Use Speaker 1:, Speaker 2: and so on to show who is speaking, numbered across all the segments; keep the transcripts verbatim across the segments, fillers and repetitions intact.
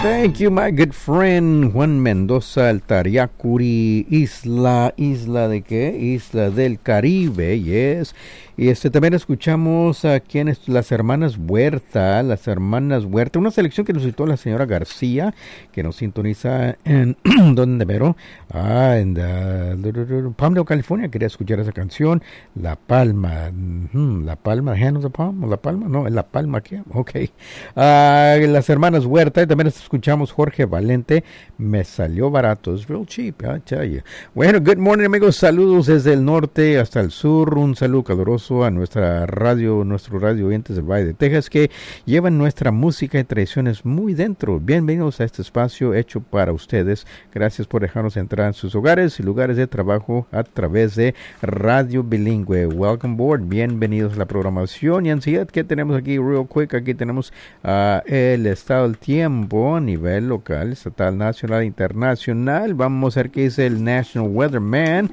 Speaker 1: Thank you, my good friend Juan Mendoza, el Tariacuri, Isla, Isla de qué? Isla del Caribe, yes. Y este también escuchamos a quienes, las hermanas Huerta, las hermanas Huerta, una selección que nos citó la señora García, que nos sintoniza en, ¿dónde mero? Ah, en uh, Palmdale, California, quería escuchar esa canción, La Palma, mm, La Palma, Hands of Palm, La Palma, no, es La Palma, ¿qué? Ok. Uh, las hermanas Huerta, y también escuchamos Jorge Valente, Me Salió Barato, es real cheap, I tell you. Bueno, good morning amigos, saludos desde el norte hasta el sur, un saludo caluroso a nuestra radio, nuestros radio oyentes del Valle de Texas que llevan nuestra música y tradiciones muy dentro. Bienvenidos a este espacio hecho para ustedes. Gracias por dejarnos entrar en sus hogares y lugares de trabajo a través de Radio Bilingüe. Welcome board, bienvenidos a la programación. Y ansiedad que tenemos aquí, real quick, aquí tenemos uh, el estado del tiempo a nivel local, estatal, nacional, internacional. Vamos a ver qué dice el National Weatherman.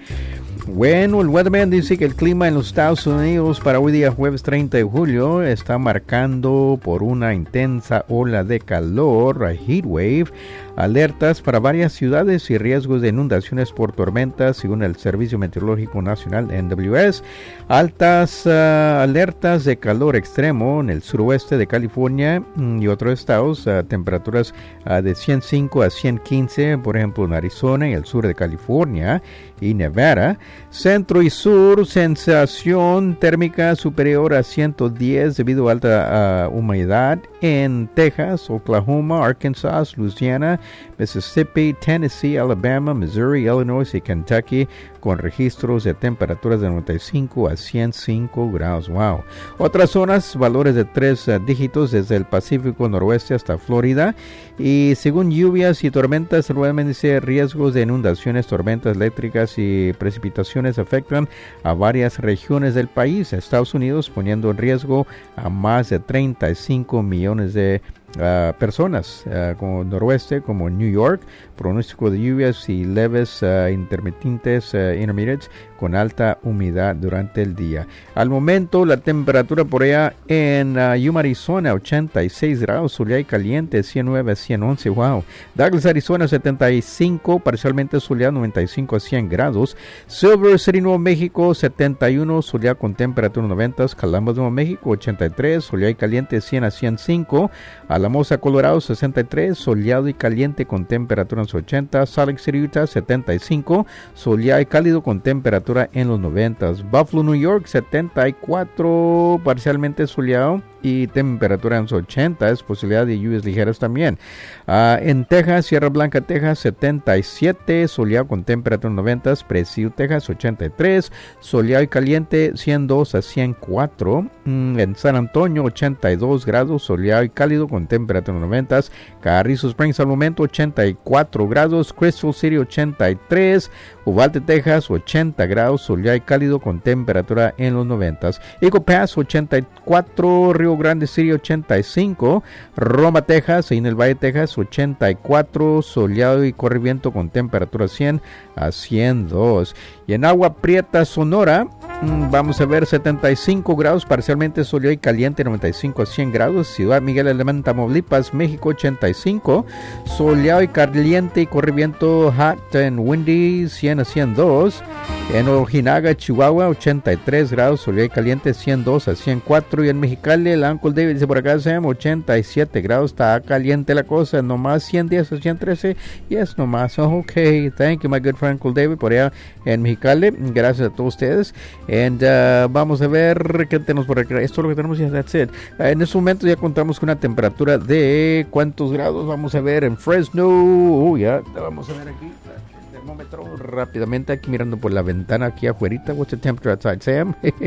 Speaker 1: Bueno, el Weatherman dice que el clima en los Estados Unidos para hoy día jueves treinta de julio está marcando por una intensa ola de calor, a heat wave, alertas para varias ciudades y riesgos de inundaciones por tormentas según el Servicio Meteorológico Nacional N W S, altas uh, alertas de calor extremo en el suroeste de California y otros estados, uh, temperaturas uh, de ciento cinco a ciento quince, por ejemplo en Arizona y el sur de California y Nevada, centro y sur, sensación térmica superior a ciento diez debido a alta uh, humedad en Texas, Oklahoma, Arkansas, Louisiana, Mississippi, Tennessee, Alabama, Missouri, Illinois y Kentucky, con registros de temperaturas de noventa y cinco a ciento cinco grados. Wow. Otras zonas, valores de tres uh, dígitos desde el Pacífico noroeste hasta Florida. Y según lluvias y tormentas, realmente dice riesgos de inundaciones, tormentas eléctricas y precipitaciones afectan a varias regiones del país. Estados Unidos poniendo en riesgo a más de treinta y cinco millones de Uh, personas, uh, como noroeste, como New York, pronóstico de lluvias y leves uh, intermitentes, uh, intermediates, con alta humedad durante el día. Al momento, la temperatura por allá en uh, Yuma, Arizona, ochenta y seis grados, soleado y caliente, ciento nueve a ciento once, wow. Douglas, Arizona, setenta y cinco, parcialmente soleado, noventa y cinco a cien grados. Silver City, Nuevo México, setenta y uno, soleado con temperatura noventa. Columbus, Nuevo México, ochenta y tres, soleado y caliente, cien a ciento cinco. Alamosa, Colorado, sesenta y tres, soleado y caliente con temperatura en los ochenta. Salt Lake City, Utah, setenta y cinco, soleado y cálido con temperatura en los noventa. Buffalo, New York, setenta y cuatro, parcialmente soleado y temperatura en los ochenta, es posibilidad de lluvias ligeras también. Uh, en Texas, Sierra Blanca, Texas, setenta y siete, soleado con temperatura en noventa. Presidio, Texas, ochenta y tres, soleado y caliente, ciento dos a ciento cuatro. Mm, en San Antonio, ochenta y dos grados, soleado y cálido con temperatura en noventa. Carrizo Springs al momento, ochenta y cuatro grados. Crystal City, ochenta y tres. Uvalde, Texas, ochenta grados, soleado y cálido con temperatura en los noventa. Eagle Pass, ochenta y cuatro. Río Grande City, ochenta y cinco. Roma, Texas, y en el Valle, Texas, ochenta y cuatro, soleado y corre viento con temperatura cien a ciento dos. Y en Agua Prieta, Sonora, mmm, vamos a ver setenta y cinco grados, parcialmente soleado y caliente, noventa y cinco a cien grados. Ciudad Miguel Alemán, Tamaulipas, México, ochenta y cinco, soleado y caliente y corre viento hot and windy, cien a ciento dos. En Ojinaga, Chihuahua, ochenta y tres grados, soleado y caliente, ciento dos a ciento cuatro. Y en Mexicali, el Uncle David dice por acá, Sam, ochenta y siete grados, está caliente la cosa, nomás ciento diez a ciento trece. Yes, nomás, oh, ok, thank you, my good friend Uncle David, por allá en Mexicali. Gracias a todos ustedes. And uh, vamos a ver qué tenemos por acá. Esto es lo que tenemos, ya, that's it. Uh, en este momento ya contamos con una temperatura de ¿cuántos grados? Vamos a ver en Fresno. Uh, ya, vamos a ver aquí. Termómetro rápidamente aquí mirando por la ventana aquí afuera. What's the temperature outside, Sam?